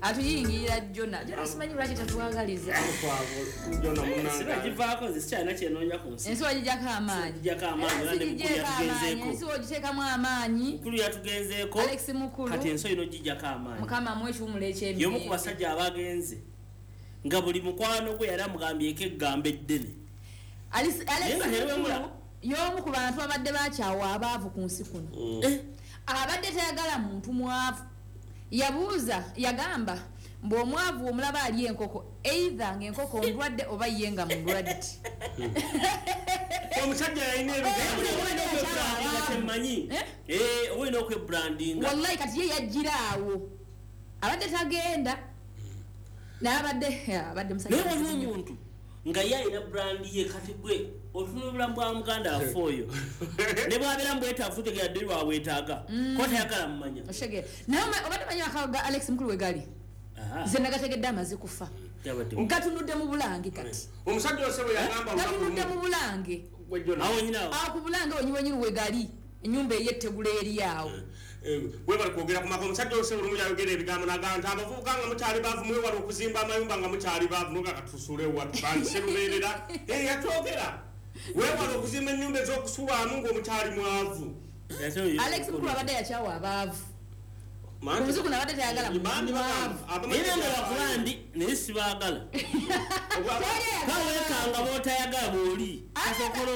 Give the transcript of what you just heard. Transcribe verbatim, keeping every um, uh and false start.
atuyingira Jona Jona simanyi lwaki tatuwagaliza Jona munanga siba jivaako zisikyalina kyenoonya ku nsi ensi wagijjako amaanyi gijjako amaanyi era ne mukulu yatugenzeeko ensi wagiteekamu amaanyi mukulu yatugenzeeko Alex Mukulu kati ensi olina ogijjako amaanyi mukama mwekiwumula eky'emirembe y'omu ku basajja abagenze nga buli mukwano gwe yali amugambyeko eggambo eddene Alex Mukulu y'omu ku bantu abadde bakyawa abaavu ku nsi kuno abadde tayagala muntu mwavu yabuuza yagamba mb'omwavu omulaba ali enkoko either ng'enkoko ndwadde oba ye nga mulwadde omusajja yalina ebigambo eh olina okwebrandinga wallahi kati ye yajjiraawo abadde tagenda n'abadde abadde musajja naye waliwo omuntu nga ye alina brandi ye kati gwe otunula bwa muganda affe oyo ne bwabeera mbwetaavu tegera ddiri wabwetaaga ko tayagala mumanya oshegera naye obadde manyi akawo ga Alex Mukulu we gali nze nagategedde amaze kufa gatunudde mu bulange kati omusajja ose bwe yagamba gatunudde mu bulange awo nyinawo awo ku bulange wenyini we gali ennyumba ey'ettegula eri awo we bali kwogera ku maka omusajja ose olumu yayogera ebigambo n'agamba nti abavubuka nga mukyali baavu mwewala okuzimba amayumba nga mukyali baavu nogakatusule watubandise lubeerera yatwogera wewala okuzimba ennyumba ez'okusulwamu ng'omukyali mwavu Alex Mukulu abadde yakyawa abaavu omuzuku nabadde tayagala mwavu era nga bakulandi naye sibaagala kawekanga bootayagala booli